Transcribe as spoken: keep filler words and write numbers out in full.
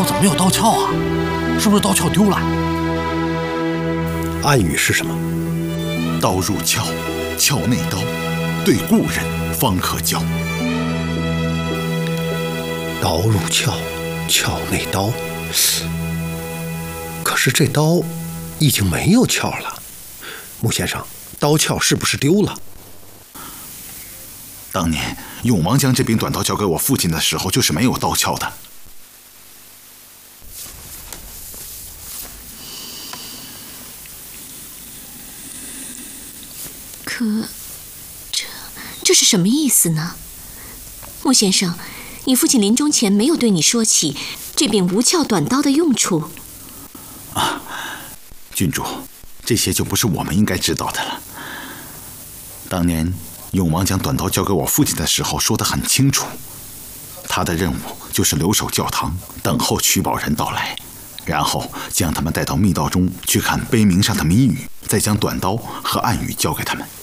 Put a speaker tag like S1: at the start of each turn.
S1: 刀怎么没有刀鞘啊？是不是刀鞘丢了？
S2: 暗语是什么？
S3: 刀入鞘，鞘内刀，对故人方可交。
S2: 刀入鞘，鞘内刀。可是这刀已经没有鞘了。穆先生，刀鞘是不是丢了？
S3: 当年永王将这柄短刀交给我父亲的时候，就是没有刀鞘的。
S4: 可，这这是什么意思呢？穆先生，你父亲临终前没有对你说起这柄无鞘短刀的用处。
S3: 啊，郡主，这些就不是我们应该知道的了。当年永王将短刀交给我父亲的时候说得很清楚，他的任务就是留守教堂，等候取宝人到来，然后将他们带到密道中去看碑铭上的谜语，再将短刀和暗语交给他们。